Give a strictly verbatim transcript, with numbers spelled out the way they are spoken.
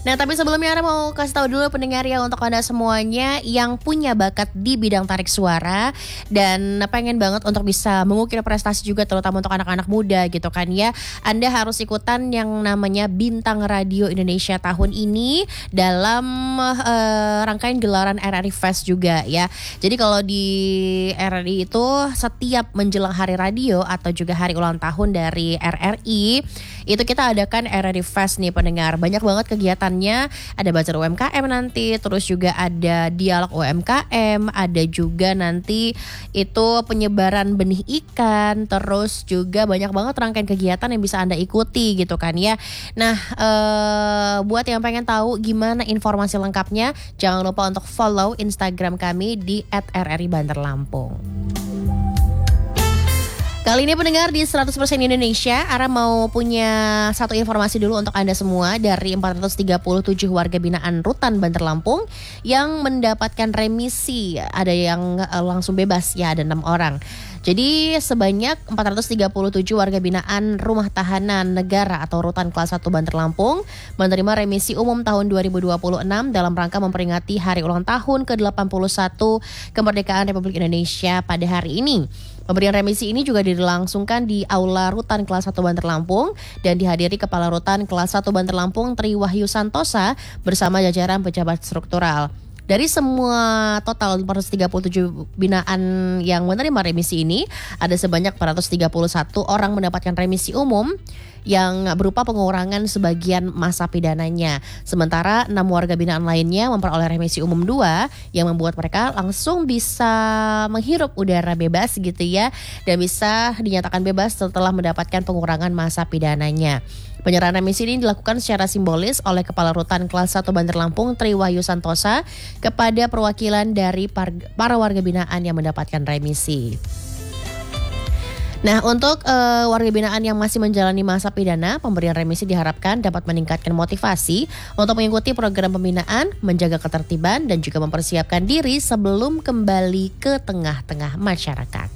Nah, tapi sebelumnya Ara mau kasih tahu dulu pendengar ya, untuk Anda semuanya yang punya bakat di bidang tarik suara dan pengen banget untuk bisa mengukir prestasi juga, terutama untuk anak-anak muda gitu kan ya. Anda harus ikutan yang namanya Bintang Radio Indonesia tahun ini dalam uh, rangkaian gelaran R R I Fest juga ya. Jadi kalau di R R I itu setiap menjelang hari radio atau juga hari ulang tahun dari R R I itu kita adakan R R I Fest nih pendengar. Banyak banget kegiatannya, ada bazar U M K M nanti, terus juga ada dialog U M K M, ada juga nanti itu penyebaran benih ikan, terus juga banyak banget rangkaian kegiatan yang bisa Anda ikuti gitu kan ya. Nah, ee, buat yang pengen tahu gimana informasi lengkapnya, jangan lupa untuk follow Instagram kami di et r r i banter lampung. Kali ini pendengar di seratus persen Indonesia, Ara mau punya satu informasi dulu untuk Anda semua dari empat ratus tiga puluh tujuh warga binaan Rutan Banter Lampung yang mendapatkan remisi. Ada yang langsung bebas ya, ada enam orang. Jadi sebanyak empat ratus tiga puluh tujuh warga binaan Rumah Tahanan Negara atau Rutan Kelas satu Banter Lampung menerima remisi umum tahun dua ribu dua puluh enam dalam rangka memperingati hari ulang tahun ke delapan puluh satu kemerdekaan Republik Indonesia pada hari ini. Pemberian remisi ini juga dilangsungkan di Aula Rutan Kelas satu Banter Lampung dan dihadiri Kepala Rutan Kelas satu Banter Lampung Tri Wahyu Santosa bersama jajaran pejabat struktural. Dari semua total empat ratus tiga puluh tujuh binaan yang menerima remisi ini, ada sebanyak empat ratus tiga puluh satu orang mendapatkan remisi umum yang berupa pengurangan sebagian masa pidananya. Sementara enam warga binaan lainnya memperoleh remisi umum dua yang membuat mereka langsung bisa menghirup udara bebas gitu ya, dan bisa dinyatakan bebas setelah mendapatkan pengurangan masa pidananya. Penyerahan remisi ini dilakukan secara simbolis oleh Kepala Rutan Kelas satu Banter Lampung Tri Wahyu Santosa kepada perwakilan dari para warga binaan yang mendapatkan remisi. Nah, untuk uh, warga binaan yang masih menjalani masa pidana, pemberian remisi diharapkan dapat meningkatkan motivasi untuk mengikuti program pembinaan, menjaga ketertiban, dan juga mempersiapkan diri sebelum kembali ke tengah-tengah masyarakat.